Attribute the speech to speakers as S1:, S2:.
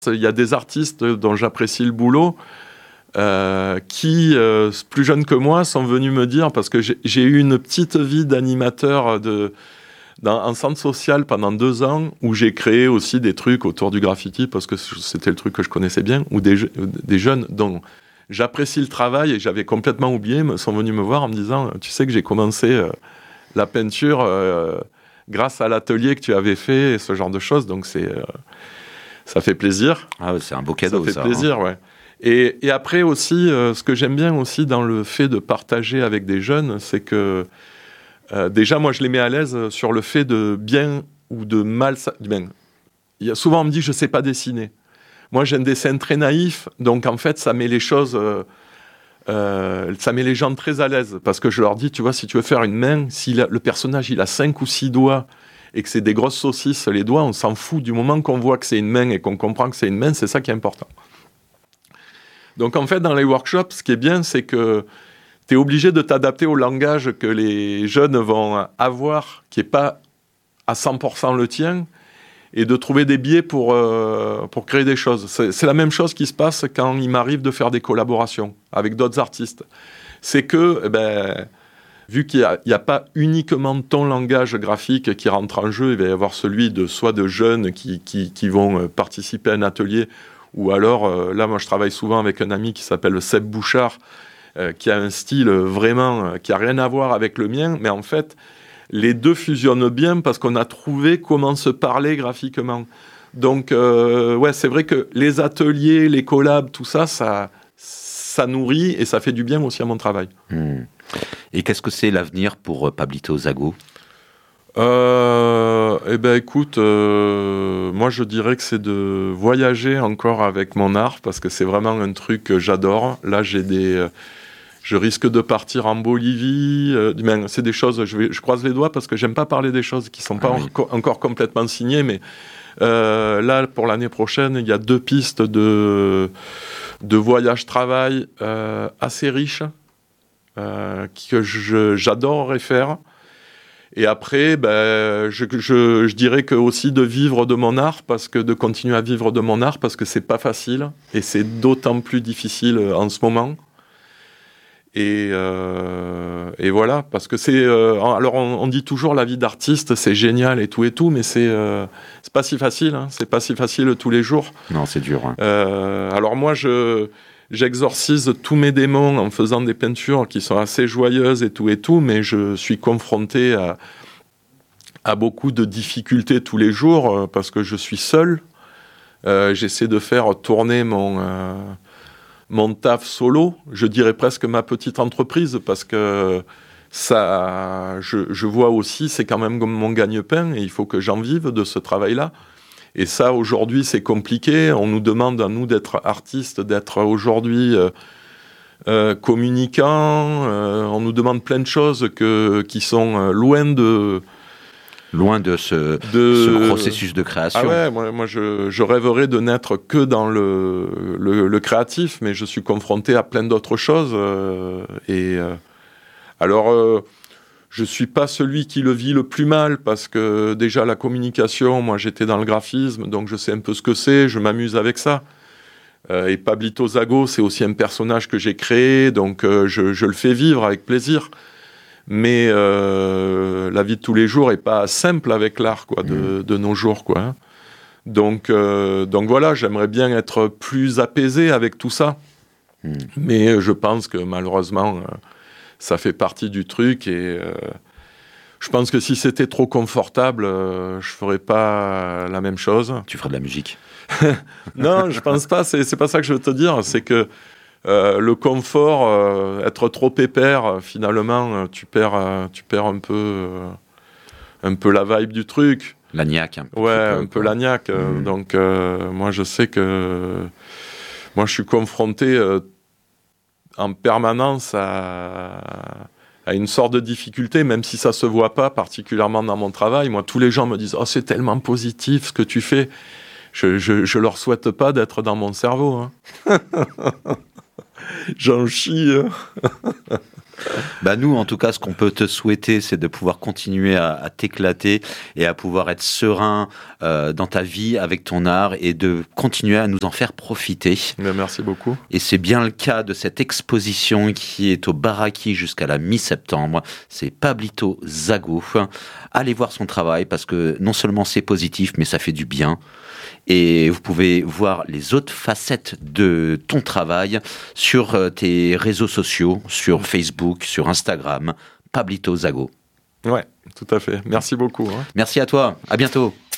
S1: Il y a des artistes dont j'apprécie le boulot qui, plus jeunes que moi, sont venus me dire, parce que j'ai eu une petite vie d'animateur dans un centre social pendant 2 ans, où j'ai créé aussi des trucs autour du graffiti, parce que c'était le truc que je connaissais bien, où des jeunes dont j'apprécie le travail et j'avais complètement oublié, sont venus me voir en me disant « Tu sais que j'ai commencé la peinture grâce à l'atelier que tu avais fait » et ce genre de choses, donc ça fait plaisir.
S2: Ah, c'est un beau cadeau, ça.
S1: Ça fait plaisir, ouais. Et après aussi, ce que j'aime bien aussi dans le fait de partager avec des jeunes, c'est que déjà, moi, je les mets à l'aise sur le fait de bien ou de mal... Souvent, on me dit, je ne sais pas dessiner. Moi, j'ai un dessin très naïf, donc en fait, ça met les choses... ça met les gens très à l'aise, parce que je leur dis, tu vois, si tu veux faire une main, si le personnage, il a 5 ou 6 doigts, et que c'est des grosses saucisses, les doigts, on s'en fout. Du moment qu'on voit que c'est une main et qu'on comprend que c'est une main, c'est ça qui est important. Donc en fait, dans les workshops, ce qui est bien, c'est que tu es obligé de t'adapter au langage que les jeunes vont avoir, qui n'est pas à 100% le tien, et de trouver des biais pour créer des choses. C'est la même chose qui se passe quand il m'arrive de faire des collaborations avec d'autres artistes. C'est que... vu qu'il n'y a pas uniquement ton langage graphique qui rentre en jeu, il va y avoir celui de jeunes qui vont participer à un atelier, ou alors, là, moi, je travaille souvent avec un ami qui s'appelle Seb Bouchard, qui a un style vraiment qui n'a rien à voir avec le mien, mais en fait, les deux fusionnent bien parce qu'on a trouvé comment se parler graphiquement. Donc, ouais, c'est vrai que les ateliers, les collabs, tout ça, ça nourrit et ça fait du bien aussi à mon travail.
S2: Et qu'est-ce que c'est l'avenir pour Pablito Zago ?
S1: Eh ben écoute, moi je dirais que c'est de voyager encore avec mon art, parce que c'est vraiment un truc que j'adore. Là je risque de partir en Bolivie, c'est des choses, je croise les doigts parce que j'aime pas parler des choses qui sont pas encore complètement signées, mais là pour l'année prochaine il y a 2 pistes de voyage-travail assez riches que j'adorerais faire. Et après, je dirais que aussi de vivre de mon art, de continuer à vivre de mon art, parce que c'est pas facile, et c'est d'autant plus difficile en ce moment. Et voilà, parce que c'est... alors, on dit toujours la vie d'artiste, c'est génial et tout, mais c'est pas si facile, hein, c'est pas si facile tous les jours.
S2: Non, c'est dur. Hein.
S1: Alors moi, j'exorcise tous mes démons en faisant des peintures qui sont assez joyeuses et tout, mais je suis confronté à beaucoup de difficultés tous les jours parce que je suis seul. J'essaie de faire tourner mon taf solo, je dirais presque ma petite entreprise, parce que ça, je vois aussi, c'est quand même mon gagne-pain et il faut que j'en vive de ce travail-là. Et ça, aujourd'hui, c'est compliqué. On nous demande à nous d'être artistes, d'être aujourd'hui communicants. On nous demande plein de choses qui sont loin de ce processus de création. Ah ouais, moi je rêverais de n'être que dans le créatif, mais je suis confronté à plein d'autres choses. Alors... je suis pas celui qui le vit le plus mal, parce que déjà la communication, moi j'étais dans le graphisme, donc je sais un peu ce que c'est, je m'amuse avec ça. Et Pablito Zago, c'est aussi un personnage que j'ai créé, donc je le fais vivre avec plaisir. Mais la vie de tous les jours est pas simple avec l'art, quoi, de nos jours, quoi. Hein. Donc voilà, j'aimerais bien être plus apaisé avec tout ça. Mais je pense que malheureusement... ça fait partie du truc et je pense que si c'était trop confortable, je ferais pas la même chose.
S2: Tu ferais de la musique ?
S1: Non, je pense pas. C'est pas ça que je veux te dire. C'est que le confort, être trop pépère, finalement, tu perds un peu la vibe du truc.
S2: La niaque.
S1: Un peu la niaque. Donc moi, je sais que moi, je suis confronté en permanence à une sorte de difficulté, même si ça se voit pas particulièrement dans mon travail. Moi, tous les gens me disent « Oh, c'est tellement positif ce que tu fais ». Je leur souhaite pas d'être dans mon cerveau. Hein. J'en chie.
S2: Nous, en tout cas, ce qu'on peut te souhaiter, c'est de pouvoir continuer à t'éclater et à pouvoir être serein dans ta vie avec ton art et de continuer à nous en faire profiter.
S1: Merci beaucoup.
S2: Et c'est bien le cas de cette exposition qui est au Baraki jusqu'à la mi-septembre. C'est Pablito Zago. Allez voir son travail parce que non seulement c'est positif, mais ça fait du bien. Et vous pouvez voir les autres facettes de ton travail sur tes réseaux sociaux, sur Facebook, sur Instagram, Pablito Zago.
S1: Ouais, tout à fait. Merci beaucoup.
S2: Merci à toi. À bientôt.